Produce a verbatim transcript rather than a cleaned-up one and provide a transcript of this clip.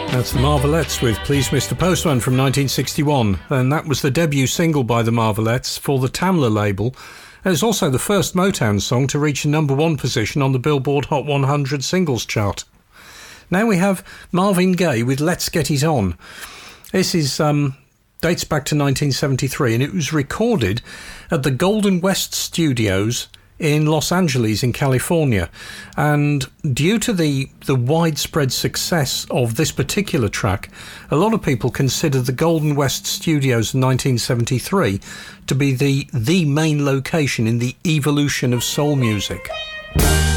That's the Marvelettes with Please Mister Postman from nineteen sixty-one, and that was the debut single by the Marvelettes for the Tamla label. And it's also the first Motown song to reach a number one position on the Billboard Hot one hundred singles chart. Now we have Marvin Gaye with Let's Get It On. This is um, dates back to nineteen seventy-three, and it was recorded at the Golden West Studios in Los Angeles in California. And due to the the widespread success of this particular track, a lot of people consider the Golden West Studios in nineteen seventy-three to be the the main location in the evolution of soul music.